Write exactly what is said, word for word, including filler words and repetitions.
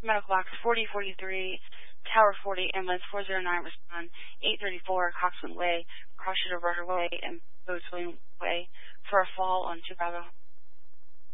medical box forty forty-three, Tower forty, ambulance four zero nine, respond eight thirty-four, Coxman Way, Cross Shooter Roger Way, and Boatswain Way for a fall on two Bravo.